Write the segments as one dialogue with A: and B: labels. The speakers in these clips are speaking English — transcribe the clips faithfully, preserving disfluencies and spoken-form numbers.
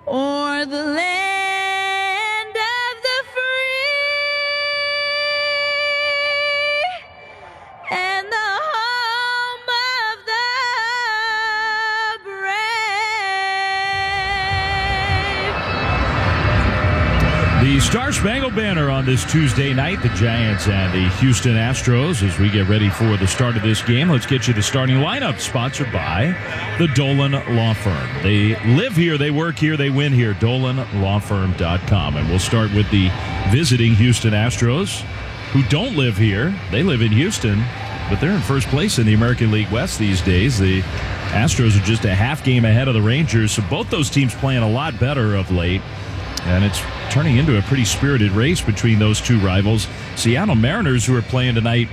A: or the land of the free and the home of the brave.
B: The Star Spangled Banner on this Tuesday night, the Giants and the Houston Astros. As we get ready for the start of this game, let's get you the starting lineup, sponsored by the Dolan Law Firm. They live here, they work here, they win here. Dolan Law Firm dot com. And we'll start with the visiting Houston Astros, who don't live here. They live in Houston, but they're in first place in the American League West these days. The Astros are just a half game ahead of the Rangers, so both those teams playing a lot better of late. And it's turning into a pretty spirited race between those two rivals. Seattle Mariners, who are playing tonight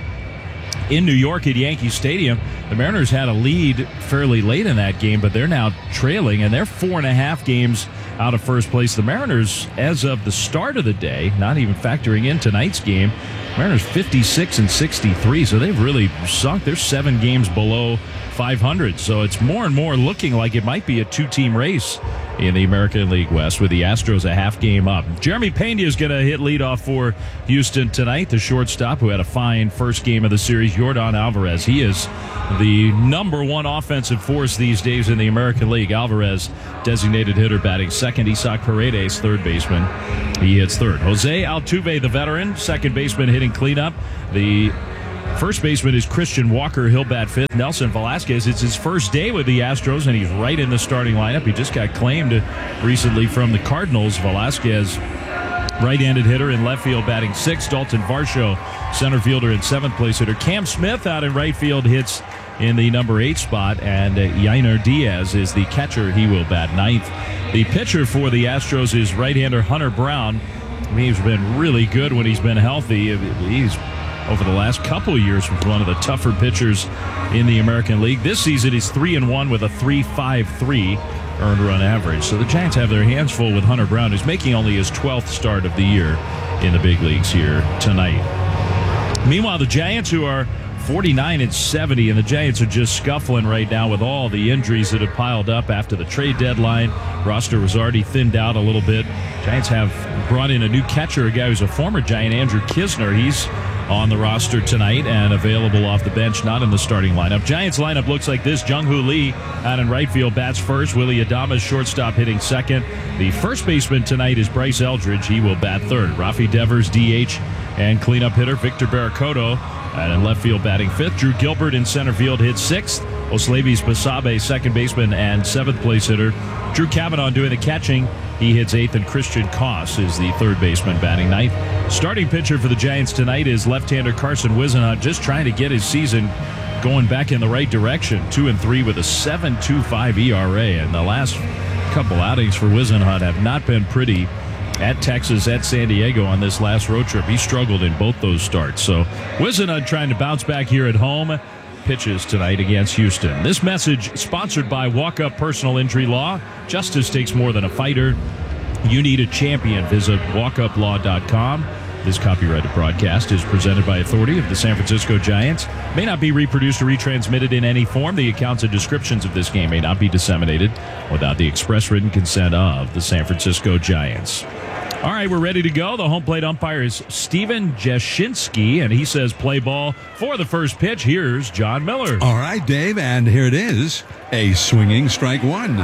B: in New York at Yankee Stadium. The Mariners had a lead fairly late in that game, but they're now trailing, and they're four and a half games out of first place. The Mariners, as of the start of the day, not even factoring in tonight's game, Mariners fifty-six and sixty-three, so they've really sunk. They're seven games below five hundred, so it's more and more looking like it might be a two-team race in the American League West, with the Astros a half game up. Jeremy Pena is going to hit leadoff for Houston tonight, the shortstop who had a fine first game of the series, Yordan Alvarez. He is the number one offensive force these days in the American League. Alvarez, designated hitter, batting second. Isaac Paredes, third baseman. He hits third. Jose Altuve, the veteran, second baseman, hitting cleanup. The first baseman is Christian Walker. He'll bat fifth. Nelson Velasquez, it's his first day with the Astros, and he's right in the starting lineup. He just got claimed recently from the Cardinals. Velasquez, right-handed hitter in left field, batting sixth. Dalton Varsho, center fielder and seventh place hitter. Cam Smith out in right field hits in the number eight spot, and uh, Yainer Diaz is the catcher. He will bat ninth. The pitcher for the Astros is right-hander Hunter Brown. I mean, he's been really good when he's been healthy. He's over the last couple of years was one of the tougher pitchers in the American League. This season he's three and one with a three point five three earned run average. So the Giants have their hands full with Hunter Brown, who's making only his twelfth start of the year in the big leagues here tonight. Meanwhile, the Giants, who are forty-nine and seventy, and the Giants are just scuffling right now with all the injuries that have piled up after the trade deadline. Roster was already thinned out a little bit. Giants have brought in a new catcher, a guy who's a former Giant, Andrew Kisner. He's on the roster tonight and available off the bench, not in the starting lineup. Giants lineup looks like this. Jung-Hoo Lee out in right field bats first. Willie Adames, shortstop, hitting second. The first baseman tonight is Bryce Eldridge. He will bat third. Rafi Devers, D H, and cleanup hitter Victor Barracoto. And in left field batting fifth. Drew Gilbert in center field hits sixth. Oslavis Basabe, second baseman and seventh place hitter. Drew Cavanaugh doing the catching. He hits eighth, and Christian Koss is the third baseman batting ninth. Starting pitcher for the Giants tonight is left-hander Carson Whisenhunt, just trying to get his season going back in the right direction. Two and three with a seven point two five E R A, and the last couple outings for Whisenhunt have not been pretty. At Texas, at San Diego on this last road trip, he struggled in both those starts. So Whisenhunt trying to bounce back here at home. Pitches tonight against Houston. This message sponsored by Walk Up Personal Injury Law. Justice takes more than a fighter. You need a champion. Visit walk up law dot com. This copyrighted broadcast is presented by authority of the San Francisco Giants. May not be reproduced or retransmitted in any form. The accounts and descriptions of this game may not be disseminated without the express written consent of the San Francisco Giants. All right, we're ready to go. The home plate umpire is Steven Jashinsky, and he says play ball for the first pitch. Here's John Miller.
C: All right, Dave, and here it is. A swinging strike one.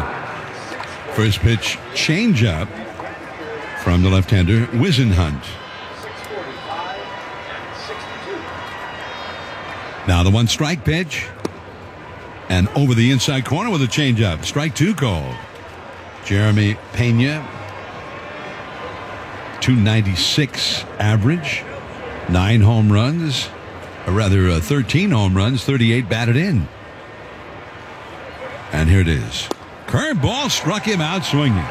C: First pitch, changeup from the left-hander, Whisenhunt. Now the one strike pitch, and over the inside corner with a changeup. Strike two called. Jeremy Pena, two ninety-six average, nine home runs, or rather uh, thirteen home runs, thirty-eight batted in. And here it is. Curveball struck him out swinging.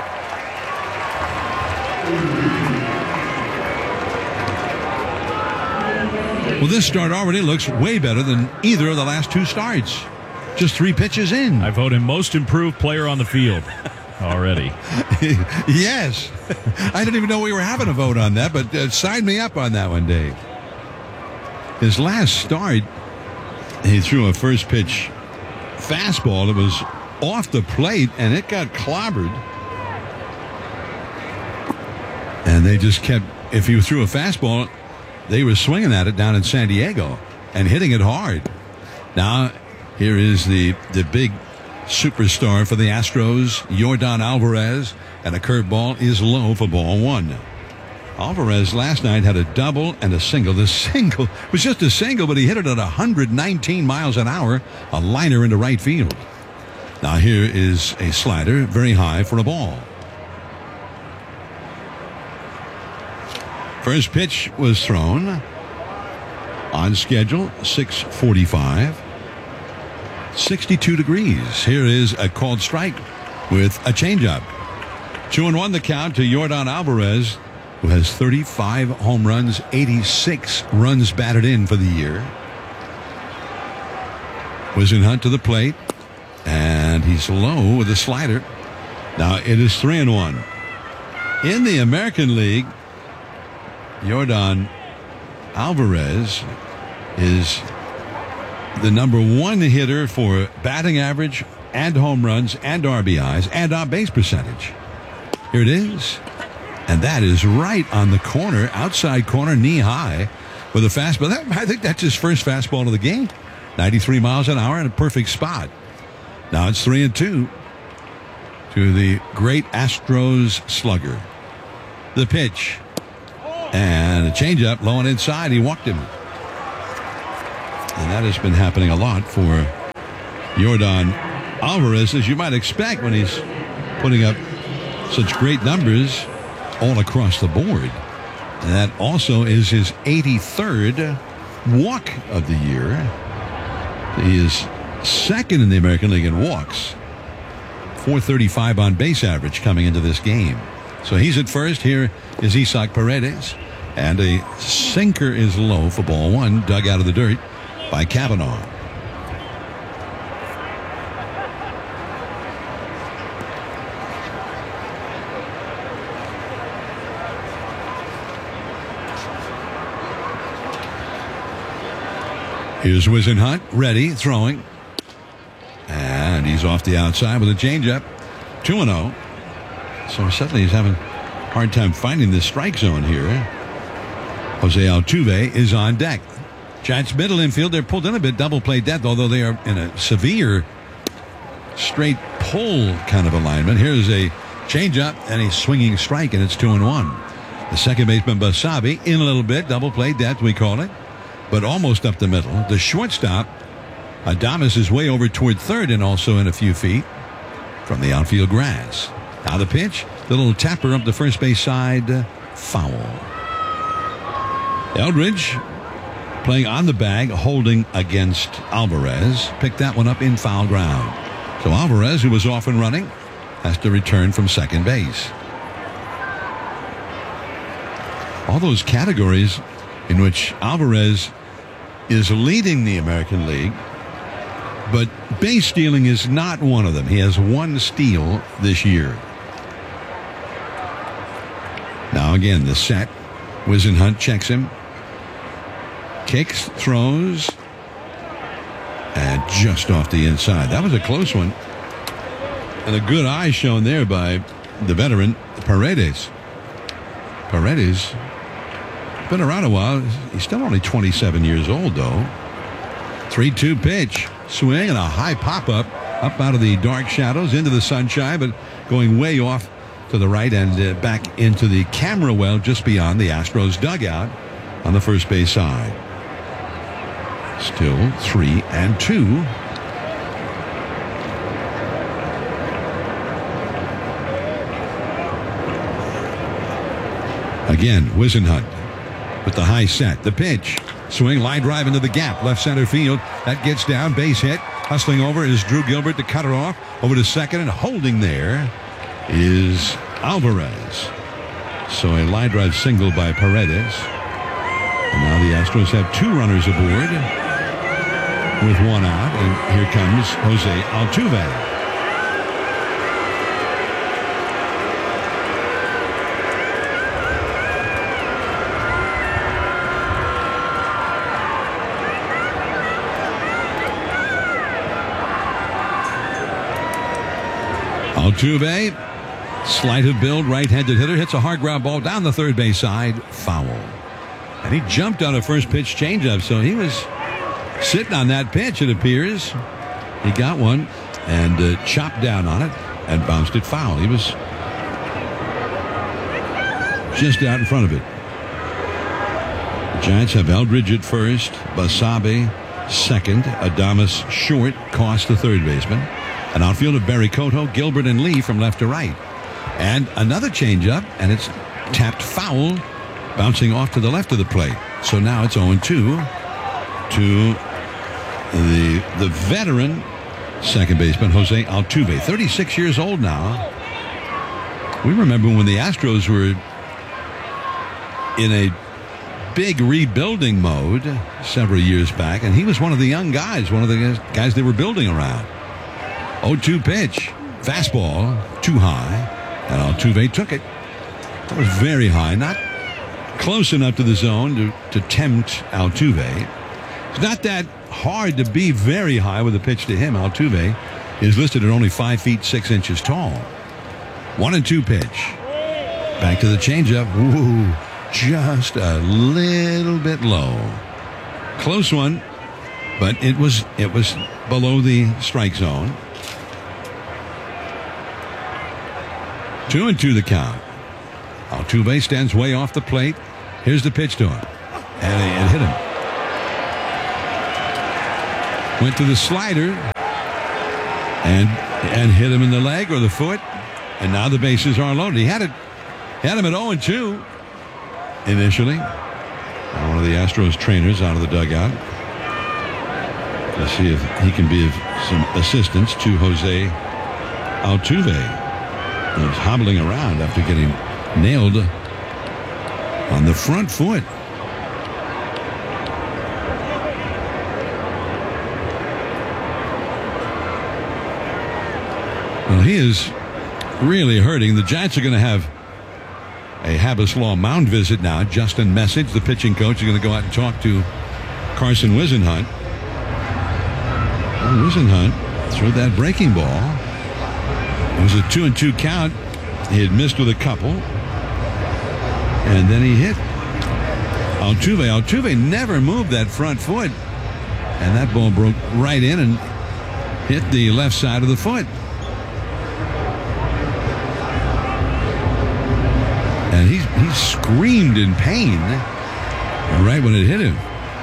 C: Well, this start already looks way better than either of the last two starts. Just three pitches in.
B: I vote him most improved player on the field already.
C: Yes. I didn't even know we were having a vote on that, but uh, sign me up on that one, Dave. His last start, he threw a first pitch fastball that was off the plate, and it got clobbered. And they just kept, if you threw a fastball, they were swinging at it down in San Diego and hitting it hard. Now, here is the, the big superstar for the Astros, Yordan Alvarez, and a curveball is low for ball one. Alvarez last night had a double and a single. The single was just a single, but he hit it at one hundred nineteen miles an hour, a liner into right field. Now here is a slider, very high for a ball. First pitch was thrown on schedule, six forty-five. sixty-two degrees. Here is a called strike with a changeup. Two and one the count to Yordan Alvarez, who has thirty-five home runs, eighty-six runs batted in for the year. Whisenhunt to the plate, and he's low with a slider. Now it is three and one. In the American League, Yordan Alvarez is the number one hitter for batting average and home runs and R B Is and on base percentage. Here it is. And that is right on the corner, outside corner, knee high with a fastball. That, I think that's his first fastball of the game. ninety-three miles an hour in a perfect spot. Now it's three and two to the great Astros slugger. The pitch. And a changeup low and inside. He walked him. And that has been happening a lot for Yordan Alvarez, as you might expect when he's putting up such great numbers all across the board. And that also is his eighty-third walk of the year. He is second in the American League in walks. four thirty-five on base average coming into this game. So he's at first. Here is Isaac Paredes. And a sinker is low for ball one, dug out of the dirt by Cavanaugh. Here's Whisenhunt, ready, throwing. And he's off the outside with a changeup. two and oh. So suddenly he's having a hard time finding the strike zone here. Jose Altuve is on deck. Giants middle infield, they're pulled in a bit, double play depth, although they are in a severe straight pull kind of alignment. Here's a changeup and a swinging strike, and it's two and one. The second baseman Basabe in a little bit, double play depth we call it, but almost up the middle. The shortstop, Adames, is way over toward third and also in a few feet from the outfield grass. Now the pitch, the little tapper up the first base side, foul. Eldridge playing on the bag, holding against Alvarez, picked that one up in foul ground. So Alvarez, who was off and running, has to return from second base. All those categories in which Alvarez is leading the American League, but base stealing is not one of them. He has one steal this year. Now again, the set. Whisenhunt checks him. Kicks, throws, and just off the inside. That was a close one. And a good eye shown there by the veteran, Paredes. Paredes, been around a while. He's still only twenty-seven years old, though. three two pitch. Swing and a high pop-up up out of the dark shadows into the sunshine, but going way off to the right and uh, back into the camera well just beyond the Astros dugout on the first base side. Still three and two. Again, Whisenhunt with the high set. The pitch. Swing, line drive into the gap. Left center field. That gets down. Base hit. Hustling over is Drew Gilbert to cut it off. Over to second, and holding there is Alvarez. So a line drive single by Paredes. And now the Astros have two runners aboard with one out. And here comes Jose Altuve. Altuve Sleight of build, right-handed hitter, hits a hard ground ball down the third base side, foul. And he jumped on a first pitch changeup, so he was sitting on that pitch, it appears. He got one and uh, chopped down on it and bounced it foul. He was just out in front of it. The Giants have Eldridge at first, Basabe second, Adames short, cost the third baseman. An outfield of Barry Cotto, Gilbert, and Lee from left to right. And another changeup, and it's tapped foul, bouncing off to the left of the plate. So now it's oh two to the the veteran second baseman, Jose Altuve, thirty-six years old now. We remember when the Astros were in a big rebuilding mode several years back, and he was one of the young guys, one of the guys they were building around. oh two pitch, fastball, too high. And Altuve took it. That was very high, not close enough to the zone to, to tempt Altuve. It's not that hard to be very high with a pitch to him. Altuve is listed at only five feet six inches tall. One and two pitch. Back to the changeup. Ooh, just a little bit low. Close one, but it was it was below the strike zone. Two and two the count. Altuve stands way off the plate. Here's the pitch to him. And it hit him. Went to the slider. And and hit him in the leg or the foot. And now the bases are loaded. He had it had him at oh and two initially. And one of the Astros trainers out of the dugout to see if he can be of some assistance to Jose Altuve. He was hobbling around after getting nailed on the front foot. Well, he is really hurting. The Giants are going to have a Habas Law mound visit now. Justin Message, the pitching coach, is going to go out and talk to Carson Whisenhunt. Well, Whisenhunt threw that breaking ball. It was a two and two count. He had missed with a couple. And then he hit Altuve. Altuve never moved that front foot. And that ball broke right in and hit the left side of the foot. And he, he screamed in pain right when it hit him.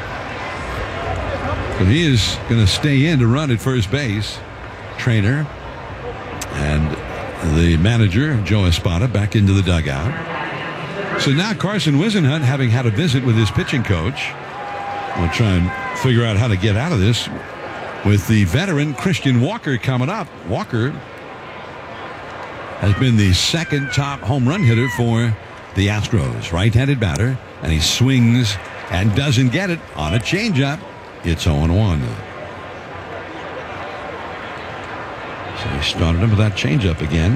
C: But he is going to stay in to run at first base. Trainer and the manager, Joe Espada, back into the dugout. So now Carson Whisenhunt, having had a visit with his pitching coach, will try and figure out how to get out of this with the veteran Christian Walker coming up. Walker has been the second top home run hitter for the Astros. Right-handed batter, and he swings and doesn't get it on a changeup. It's oh one. So he started him with that changeup again.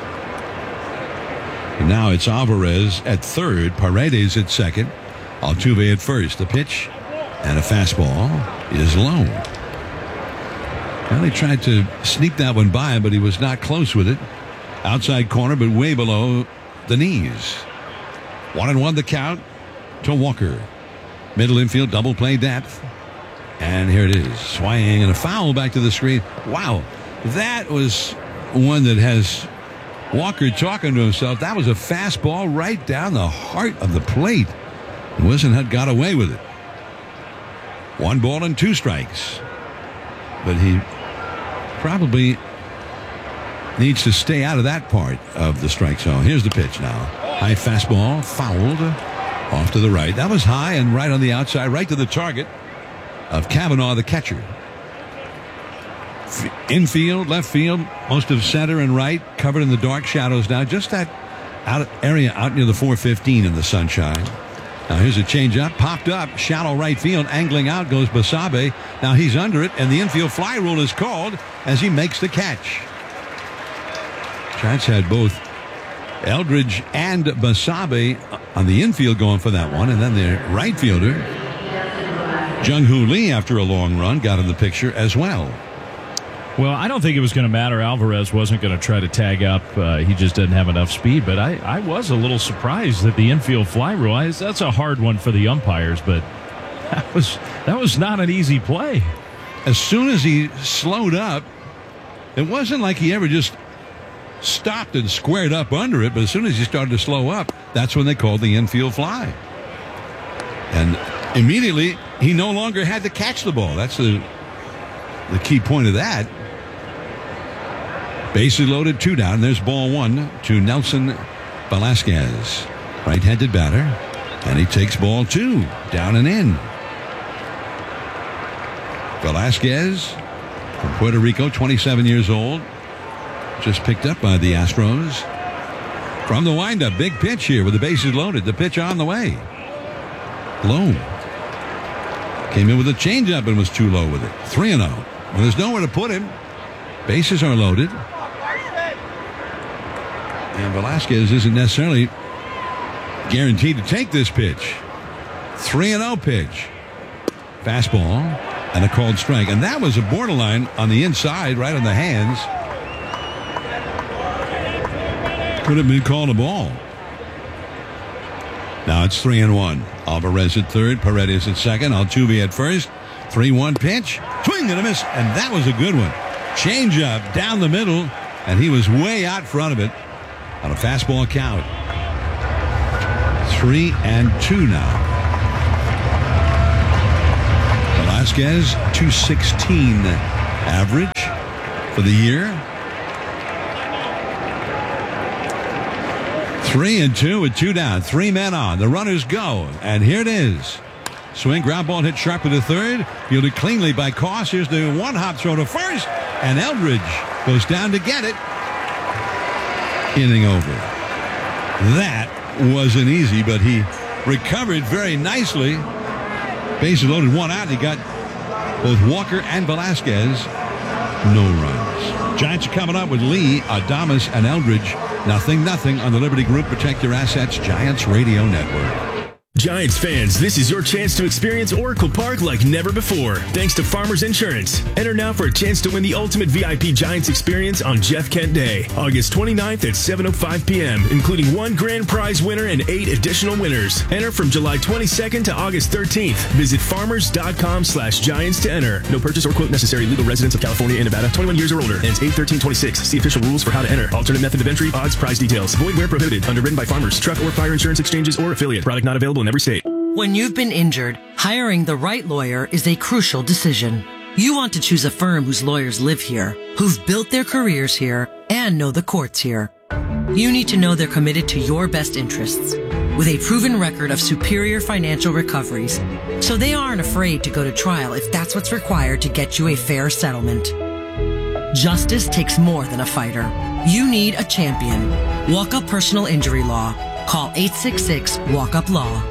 C: And now it's Alvarez at third, Paredes at second, Altuve at first. The pitch and a fastball is low. Well, he tried to sneak that one by him, but he was not close with it. Outside corner, but way below the knees. One and one the count to Walker. Middle infield, double play depth. And here it is. Swinging and a foul back to the screen. Wow. That was one that has Walker talking to himself. That was a fastball right down the heart of the plate. And Whisenhunt got away with it. One ball and two strikes. But he probably needs to stay out of that part of the strike zone. Here's the pitch now. High fastball, fouled off to the right. That was high and right on the outside, right to the target of Cavanaugh, the catcher. Infield, left field, most of center and right covered in the dark shadows now. Just that out area out near the four fifteen in the sunshine. Now here's a changeup, popped up, shallow right field, angling out goes Basabe. Now he's under it, and the infield fly rule is called as he makes the catch. Giants had both Eldridge and Basabe on the infield going for that one, and then their right fielder Jung Hoo Lee, after a long run, got in the picture as well.
B: Well, I don't think it was going to matter. Alvarez wasn't going to try to tag up. Uh, he just didn't have enough speed. But I, I was a little surprised that the infield fly rule. I, that's a hard one for the umpires, but that was that was not an easy play.
C: As soon as he slowed up, it wasn't like he ever just stopped and squared up under it. But as soon as he started to slow up, that's when they called the infield fly. And immediately, he no longer had to catch the ball. That's the the key point of that. Bases loaded, two down. There's ball one to Nelson Velasquez, right-handed batter, and he takes ball two, down and in. Velasquez from Puerto Rico, twenty-seven years old, just picked up by the Astros. From the windup, big pitch here with the bases loaded. The pitch on the way. Low. Came in with a changeup and was too low with it. three and oh. Well, there's nowhere to put him. Bases are loaded. And Velasquez isn't necessarily guaranteed to take this pitch. three and oh pitch. Fastball and a called strike. And that was a borderline on the inside, right on the hands. Could have been called a ball. Now it's three and one. Alvarez at third, Paredes at second, Altuve at first. three one pitch. Swing and a miss. And that was a good one. Changeup down the middle. And he was way out front of it on a fastball count. Three and two now. Velasquez, two sixteen average for the year. Three and two with two down. Three men on. The runners go. And here it is. Swing, ground ball hit sharp to the third. Fielded cleanly by Koss. Here's the one-hop throw to first. And Eldridge goes down to get it. Inning over. That wasn't easy, but he recovered very nicely. Bases loaded, one out. He got both Walker and Velasquez. No runs. Giants are coming up with Lee, Adames, and Eldridge. Nothing, nothing on the Liberty Group Protect Your Assets Giants Radio Network.
D: Giants fans, this is your chance to experience Oracle Park like never before, thanks to Farmers Insurance. Enter now for a chance to win the ultimate V I P Giants experience on Jeff Kent Day, August twenty-ninth at seven oh five p.m., including one grand prize winner and eight additional winners. Enter from July twenty-second to August thirteenth. Visit farmers.com slash giants to enter. No purchase or quote necessary. Legal residents of California and Nevada, twenty-one years or older. Ends eight thirteen twenty-six. See official rules for how to enter. Alternate method of entry, odds, prize details. Void where prohibited. Underwritten by Farmers, Truck or Fire Insurance Exchanges or affiliate. Product not available in every state.
E: When you've been injured, hiring the right lawyer is a crucial decision. You want to choose a firm whose lawyers live here, who've built their careers here, and know the courts here. You need to know they're committed to your best interests, with a proven record of superior financial recoveries, so they aren't afraid to go to trial if that's what's required to get you a fair settlement. Justice takes more than a fighter. You need a champion. Walk Up Personal Injury Law. Call eight six six, walk up law.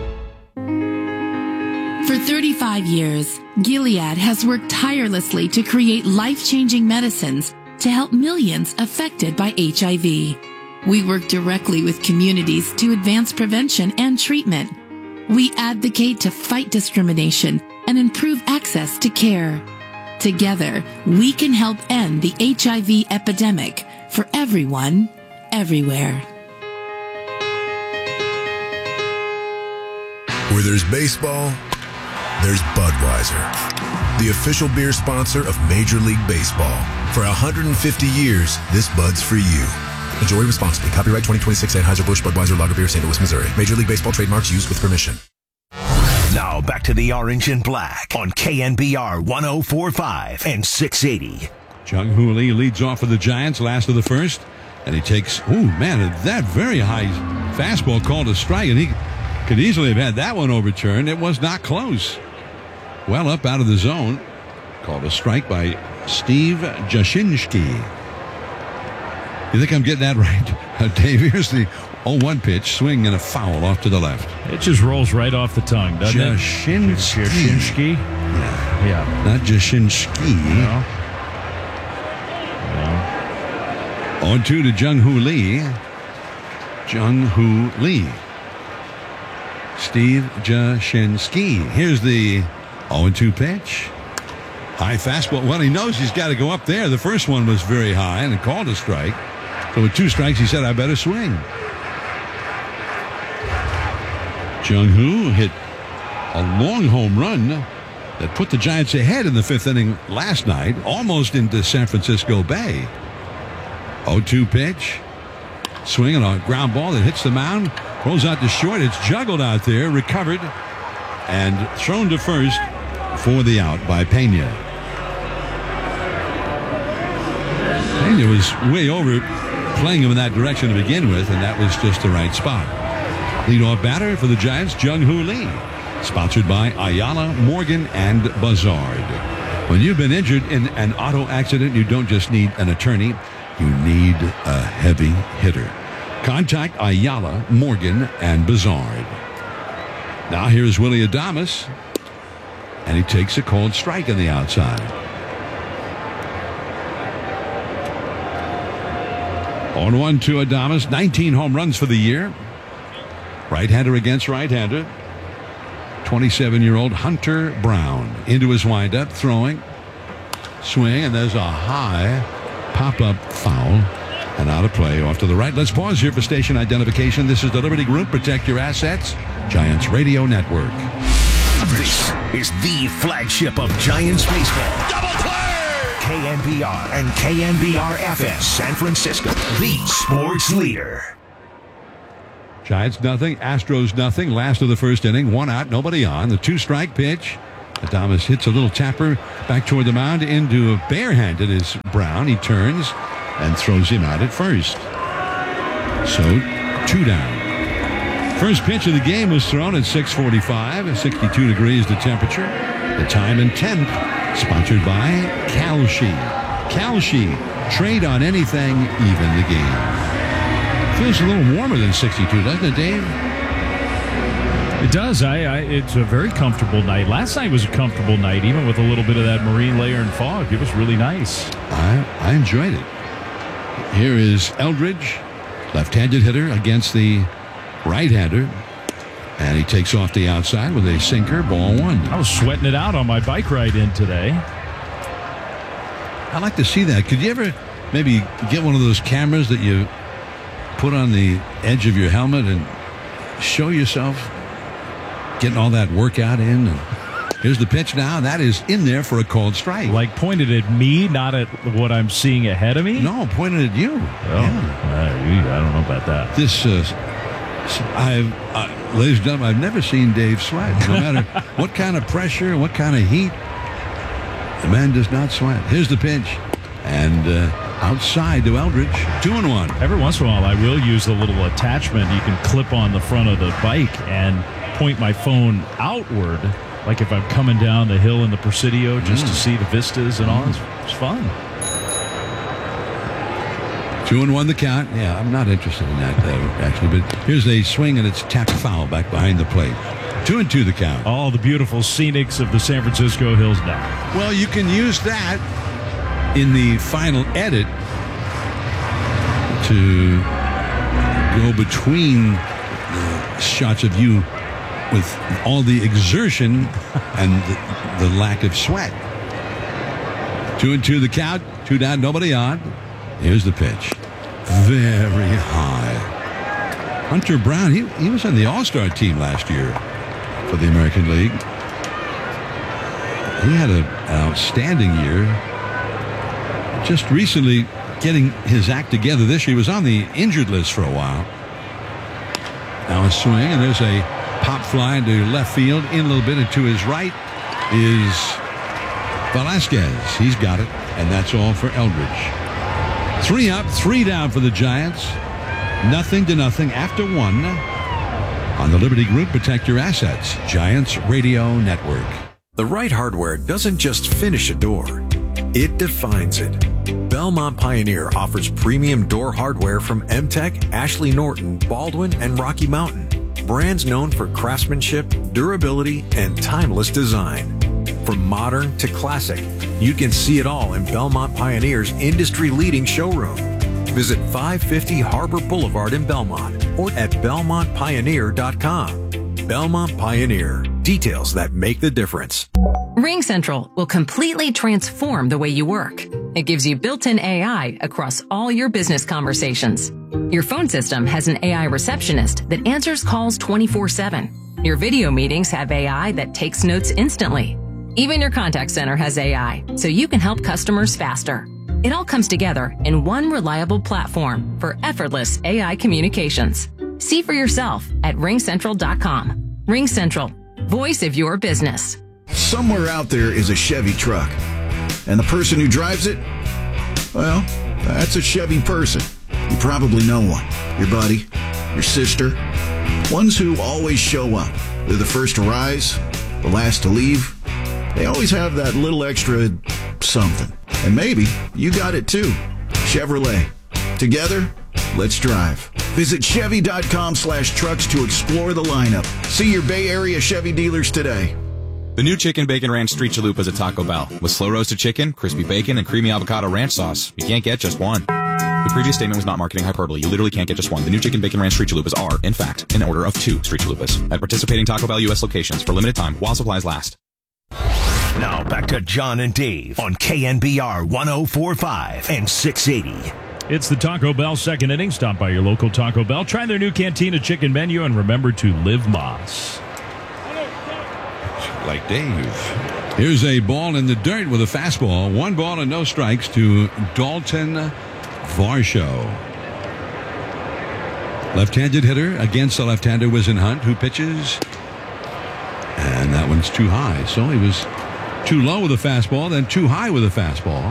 F: For thirty-five years, Gilead has worked tirelessly to create life-changing medicines to help millions affected by H I V. We work directly with communities to advance prevention and treatment. We advocate to fight discrimination and improve access to care. Together, we can help end the H I V epidemic for everyone, everywhere.
G: Where there's baseball, there's Budweiser, the official beer sponsor of Major League Baseball. For one hundred fifty years, this Bud's for you. Enjoy responsibly. Copyright twenty twenty-six Anheuser-Busch Budweiser Lager Beer, Saint Louis, Missouri. Major League Baseball trademarks used with permission.
H: Now back to the Orange and Black on K N B R one oh four point five and six eighty.
C: Jung-Hoo Lee leads off for the Giants, last of the first. And he takes, ooh, man, that very high fastball called a strike. And he could easily have had that one overturned. It was not close. Well up out of the zone. Called a strike by Steve Jashinsky. You think I'm getting that right? Uh, Dave, here's the oh one pitch. Swing and a foul off to the left.
B: It just rolls right off the tongue, doesn't
C: Jashinsky.
B: it? Jashinsky.
C: Yeah.
B: Yeah.
C: Not Jashinsky.
B: No.
C: oh two to Jung-Hoo Lee. Jung-Hoo Lee. Steve Jashinsky. Here's the oh two pitch. High fastball. Well, he knows he's got to go up there. The first one was very high and it called a strike. So with two strikes, he said, I better swing. Jung-hoo hit a long home run that put the Giants ahead in the fifth inning last night, almost into San Francisco Bay. oh two pitch. Swinging a ground ball that hits the mound. Rolls out to short. It's juggled out there, recovered, and thrown to first for the out by Pena. Pena was way over, playing him in that direction to begin with, and that was just the right spot. Leadoff batter for the Giants, Jung-hoo Lee. Sponsored by Ayala, Morgan, and Buzzard. When you've been injured in an auto accident, you don't just need an attorney, you need a heavy hitter. Contact Ayala, Morgan, and Buzzard. Now here's Willy Adames, and he takes a called strike on the outside. on one to Adames, nineteen home runs for the year. Right-hander against right-hander. twenty-seven-year-old Hunter Brown into his windup, throwing, swing, and there's a high pop-up foul and out of play off to the right. Let's pause here for station identification. This is the Liberty Group. Protect your assets. Giants Radio Network.
H: This is the flagship of Giants baseball. Double play! K N B R and K N B R F S San Francisco, the sports leader.
C: Giants nothing, Astros nothing. Last of the first inning, one out, nobody on. The two-strike pitch. Adames hits a little tapper back toward the mound into a barehanded is Brown. He turns and throws him out at first. So two down. First pitch of the game was thrown at six forty-five. sixty-two degrees the temperature. The time in tenth. Sponsored by Kalshi. Kalshi. Trade on anything, even the game. Feels a little warmer than sixty-two, doesn't it, Dave?
B: It does. I, I. It's a very comfortable night. Last night was a comfortable night, even with a little bit of that marine layer and fog. It was really nice.
C: I, I enjoyed it. Here is Eldridge, left-handed hitter against the right-hander. And he takes off the outside with a sinker, ball one.
B: I was sweating it out on my bike ride in today.
C: I'd like to see that. Could you ever maybe get one of those cameras that you put on the edge of your helmet and show yourself getting all that workout in? And here's the pitch now. That is in there for a called strike.
B: Like pointed at me, not at what I'm seeing ahead of me?
C: No, pointed at you.
B: Oh,
C: yeah.
B: uh, I don't know about that.
C: This, uh, I've, uh, ladies and gentlemen, I've never seen Dave sweat. No matter what kind of pressure, what kind of heat, the man does not sweat. Here's the pitch. And uh, outside to Eldridge, two and one.
B: Every once in a while, I will use the little attachment you can clip on the front of the bike and point my phone outward, like if I'm coming down the hill in the Presidio, just mm. to see the vistas and all. It's, it's fun.
C: Two and one the count. Yeah, I'm not interested in that, uh, actually. But here's a swing, and it's tapped foul back behind the plate. Two and two the count.
B: All the beautiful scenics of the San Francisco Hills now.
C: Well, you can use that in the final edit to go between the shots of you with all the exertion and the, the lack of sweat. Two and two the count. Two down, nobody on. Here's the pitch. Very high. Hunter Brown, he, he was on the All-Star team last year for the American League. He had a, an outstanding year. Just recently getting his act together this year. He was on the injured list for a while. Now a swing, and there's a pop fly into left field. In a little bit, and to his right is Velasquez. He's got it, and that's all for Eldridge. Three up, three down for the Giants. Nothing to nothing after one. On the Liberty Group, protect your assets. Giants Radio Network.
I: The right hardware doesn't just finish a door. It defines it. Belmont Pioneer offers premium door hardware from M Tech, Ashley Norton, Baldwin, and Rocky Mountain. Brands known for craftsmanship, durability, and timeless design. From modern to classic, you can see it all in Belmont Pioneer's industry-leading showroom. Visit five fifty Harbor Boulevard in Belmont or at belmont pioneer dot com. Belmont Pioneer. Details that make the difference.
J: RingCentral will completely transform the way you work. It gives you built-in A I across all your business conversations. Your phone system has an A I receptionist that answers calls twenty-four seven. Your video meetings have A I that takes notes instantly. Even your contact center has A I, so you can help customers faster. It all comes together in one reliable platform for effortless A I communications. See for yourself at ring central dot com. RingCentral, voice of your business.
K: Somewhere out there is a Chevy truck, and the person who drives it, well, that's a Chevy person. You probably know one. Your buddy, your sister, ones who always show up. They're the first to rise, the last to leave. They always have that little extra something. And maybe you got it too. Chevrolet. Together, let's drive. Visit Chevy.com slash trucks to explore the lineup. See your Bay Area Chevy dealers today.
L: The new Chicken Bacon Ranch Street Chalupa is at Taco Bell. With slow roasted chicken, crispy bacon, and creamy avocado ranch sauce, you can't get just one. The previous statement was not marketing hyperbole. You literally can't get just one. The new Chicken Bacon Ranch Street Chalupas are, in fact, in order of two Street Chalupas at participating Taco Bell U S locations for limited time while supplies last.
H: Now back to John and Dave on K N B R one oh four point five and six eighty.
B: It's the Taco Bell second inning. Stop by your local Taco Bell. Try their new Cantina chicken menu and remember to live Moss.
C: Like Dave. Here's a ball in the dirt with a fastball. One ball and no strikes to Dalton Varsho. Left-handed hitter against the left-hander Whizen Hunt, who pitches. And that one's too high. So he was too low with a fastball, then too high with a fastball.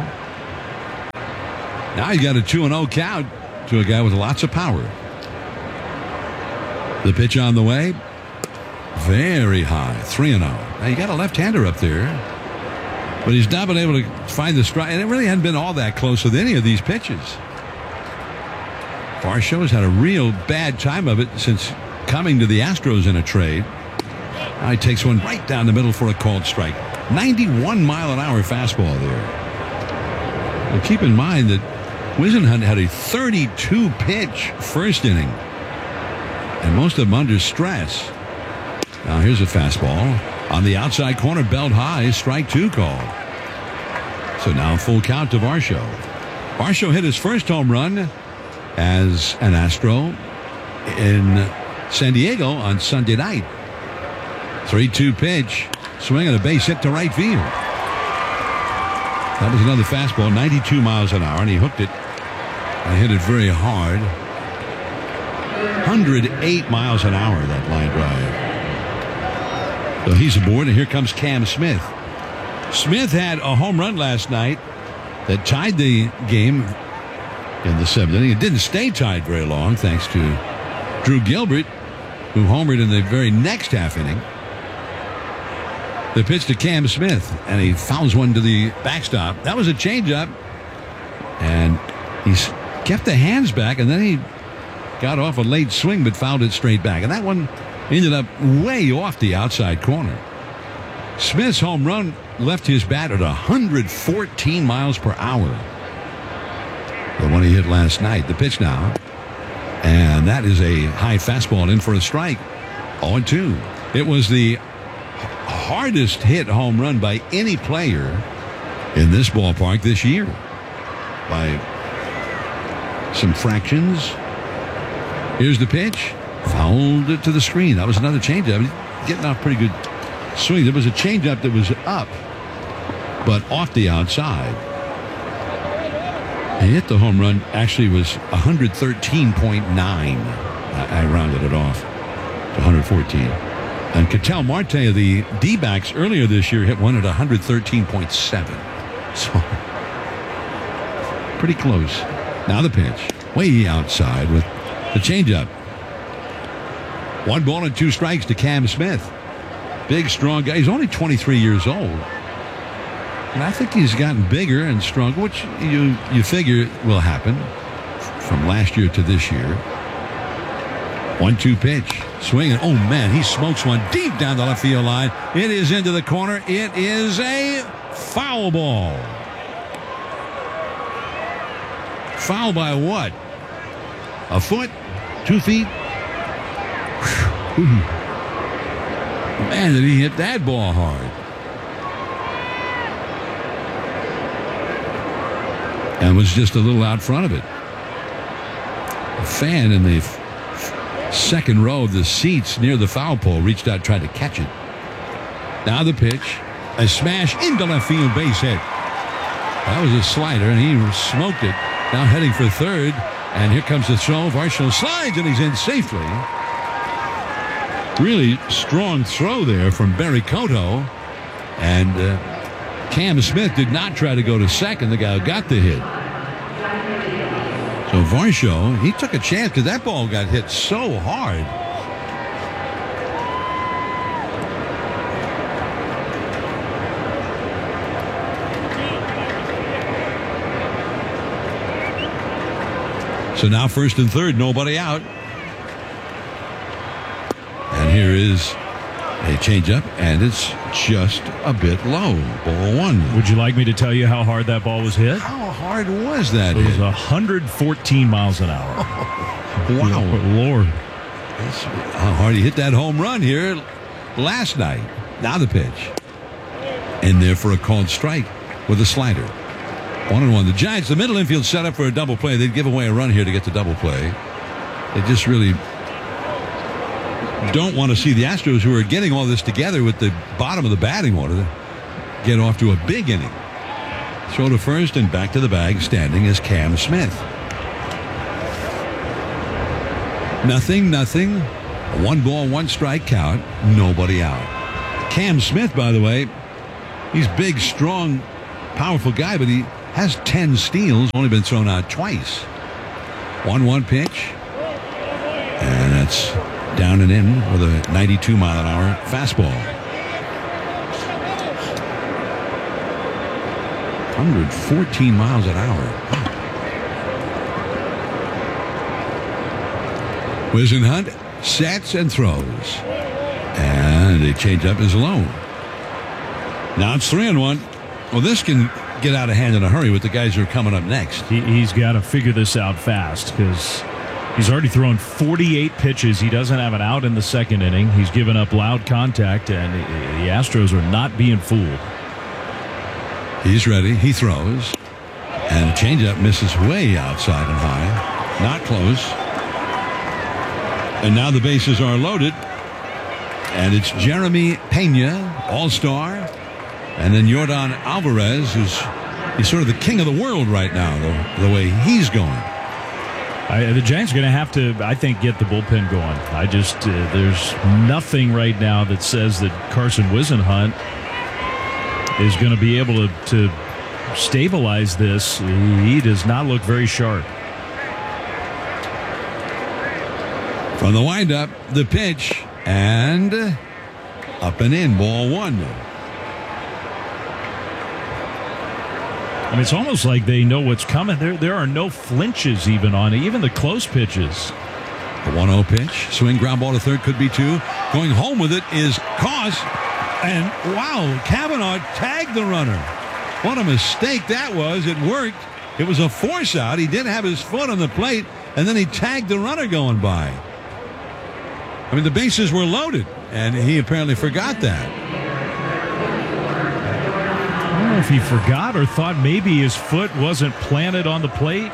C: Now he's got a two and oh count to a guy with lots of power. The pitch on the way. Very high, three and oh. Now, you got a left-hander up there, but he's not been able to find the strike, and it really hadn't been all that close with any of these pitches. Varsho has had a real bad time of it since coming to the Astros in a trade. Now he takes one right down the middle for a called strike. ninety-one mile an hour fastball there. Well, keep in mind that Whizen Hunt had a thirty-two pitch first inning, and most of them under stress. Now here's a fastball on the outside corner, belt high, strike two called. So now full count to Varsho. Varsho hit his first home run as an Astro in San Diego on Sunday night. three two pitch, swing and a base hit to right field. That was another fastball, ninety-two miles an hour, and he hooked it and hit it very hard. one hundred eight miles an hour, that line drive. So he's aboard, and here comes Cam Smith. Smith had a home run last night that tied the game in the seventh inning. It didn't stay tied very long, thanks to Drew Gilbert, who homered in the very next half inning. The pitch to Cam Smith, and he fouls one to the backstop. That was a changeup, and he's kept the hands back, and then he got off a late swing but fouled it straight back. And that one ended up way off the outside corner. Smith's home run left his bat at one hundred fourteen miles per hour. The one he hit last night. The pitch now. And that is a high fastball in for a strike. oh and two. It was the hardest hit home run by any player in this ballpark this year. By some fractions. Here's the pitch. Fouled it to the screen. That was another changeup. Getting off pretty good swing. There was a changeup that was up, but off the outside. He hit the home run. Actually, was one hundred thirteen point nine. I, I rounded it off to one hundred fourteen. And Ketel Marte of the D-backs earlier this year hit one at one hundred thirteen point seven. So pretty close. Now the pitch, way outside with the changeup. One ball and two strikes to Cam Smith. Big, strong guy. He's only twenty-three years old. And I think he's gotten bigger and stronger, which you, you figure will happen from last year to this year. one two pitch. Swinging. Oh, man, he smokes one deep down the left field line. It is into the corner. It is a foul ball. Foul by what? A foot? Two feet? Man, did he hit that ball hard. and was just a little out front of it. A fan in the f- second row of the seats near the foul pole reached out, tried to catch it. Now the pitch, a smash into left field, base hit. That was a slider, and he smoked it. Now heading for third, and here comes the throw. Varsho slides, and he's in safely. Really strong throw there from Barry Cotto, and uh, Cam Smith did not try to go to second. The guy who got the hit. So Varsho, he took a chance because that ball got hit so hard. So now first and third, nobody out. And here is a changeup, and it's just a bit low. Ball one.
B: Would you like me to tell you how hard that ball was hit?
C: How hard was that?
B: It was one hundred fourteen miles an hour.
C: Wow.
B: Lord.
C: That's how hard he hit that home run here last night. Now the pitch. In there for a called strike with a slider. One and one. The Giants, the middle infield set up for a double play. They'd give away a run here to get the double play. They just really don't want to see the Astros, who are getting all this together with the bottom of the batting order, get off to a big inning. Throw to first and back to the bag, standing is Cam Smith. Nothing, nothing. One ball, one strike count. Nobody out. Cam Smith, by the way, he's big, strong, powerful guy, but he has ten steals, only been thrown out twice. one one pitch. And that's down and in with a ninety-two mile an hour fastball. one hundred fourteen miles an hour. Whisenhunt sets and throws. And a changeup is low. Now it's three and one. Well, this can get out of hand in a hurry with the guys who are coming up next.
B: He, he's got to figure this out fast because he's already thrown forty-eight pitches. He doesn't have an out in the second inning. He's given up loud contact, and the Astros are not being fooled.
C: He's ready. He throws. And the changeup misses way outside and high. Not close. And now the bases are loaded. And it's Jeremy Pena, all-star. And then Yordan Alvarez, who's he's sort of the king of the world right now, the, the way he's going.
B: I, the Giants are going to have to, I think, get the bullpen going. I just, uh, there's nothing right now that says that Carson Whisenhunt is going to be able to, to stabilize this. He does not look very sharp.
C: From the windup, the pitch, and up and in, ball one.
B: I mean, it's almost like they know what's coming. There there are no flinches even on it, even the close pitches.
C: The one oh pitch. Swing, ground ball to third, could be two. Going home with it is Cos. And, wow, Kavanaugh tagged the runner. What a mistake that was. It worked. It was a force out. He did have his foot on the plate, and then he tagged the runner going by. I mean, the bases were loaded, and he apparently forgot that.
B: I don't know if he forgot or thought maybe his foot wasn't planted on the plate.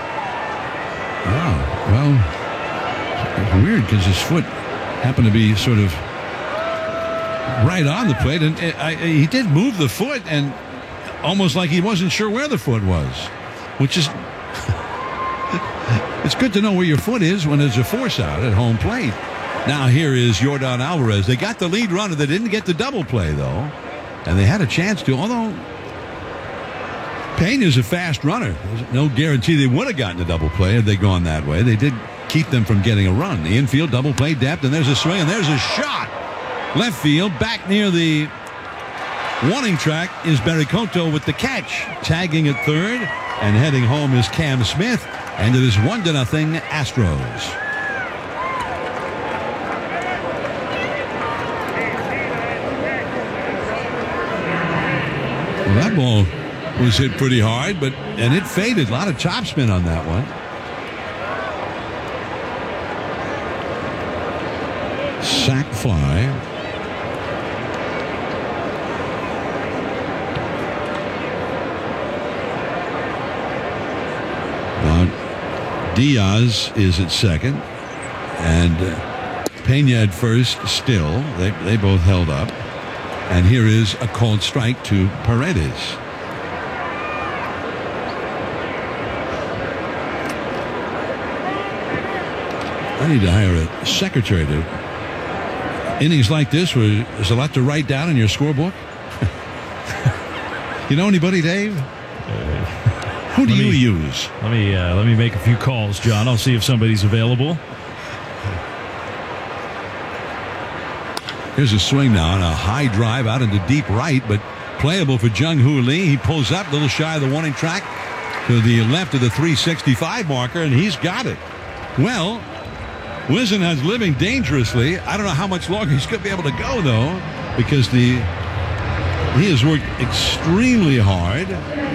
C: Wow. Well, weird because his foot happened to be sort of right on the plate. And it, I, he did move the foot and almost like he wasn't sure where the foot was, which is it's good to know where your foot is when there's a force out at home plate. Now here is Yordan Alvarez. They got the lead runner. They didn't get the double play, though. And they had a chance to, although Pena's a fast runner. There's no guarantee they would have gotten a double play had they gone that way. They did keep them from getting a run. The infield double play depth, and there's a swing, and there's a shot. Left field, back near the warning track is Barry Cotto with the catch. Tagging at third, and heading home is Cam Smith. And it is one to nothing Astros. Well, that ball was hit pretty hard, but and it faded. A lot of top spin on that one. Sack fly. Diaz is at second. And uh, Pena at first still. They, they both held up. And here is a called strike to Paredes. I need to hire a secretary to innings like this where there's a lot to write down in your scorebook. You know anybody, Dave? Uh, Who do
B: me,
C: you use?
B: Let me uh, let me make a few calls, John. I'll see if somebody's available.
C: Here's a swing now on a high drive out into deep right, but playable for Jung Hoo Lee. He pulls up a little shy of the warning track to the left of the three sixty-five marker, and he's got it. Well, Whisenhunt's living dangerously. I don't know how much longer he's going to be able to go, though, because the he has worked extremely hard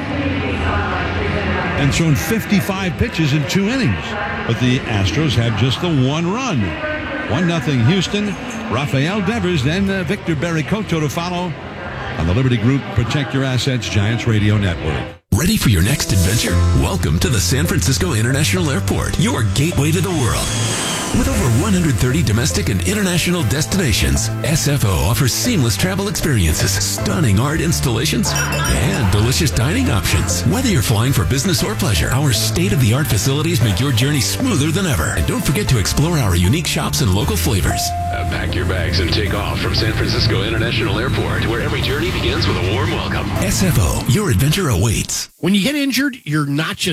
C: and thrown fifty-five pitches in two innings. But the Astros have just the one run. one nothing Houston. Rafael Devers, then uh, Victor Berricoto to follow on the Liberty Group Protect Your Assets Giants Radio Network.
M: Ready for your next adventure? Welcome to the San Francisco International Airport, your gateway to the world. With over one hundred thirty domestic and international destinations, S F O offers seamless travel experiences, stunning art installations, and delicious dining options. Whether you're flying for business or pleasure, our state-of-the-art facilities make your journey smoother than ever. And don't forget to explore our unique shops and local flavors.
N: Uh, pack your bags and take off from San Francisco International Airport, where every journey begins with a warm welcome.
M: S F O, your adventure awaits.
O: When you get injured, you're not just